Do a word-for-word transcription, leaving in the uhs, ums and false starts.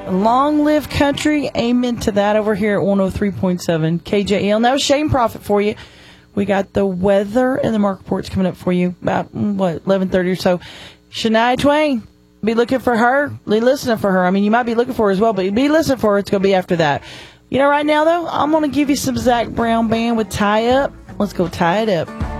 Long live country. Amen to that over here at one oh three point seven K J L. Now, Shane Prophet for you. We got the weather and the market reports coming up for you about, what, eleven thirty or so. Shania Twain, be looking for her. Be listening for her. I mean, you might be looking for her as well, but be listening for her. It's going to be after that. You know, right now, though, I'm going to give you some Zac Brown Band with Tie Up. Let's go tie it up.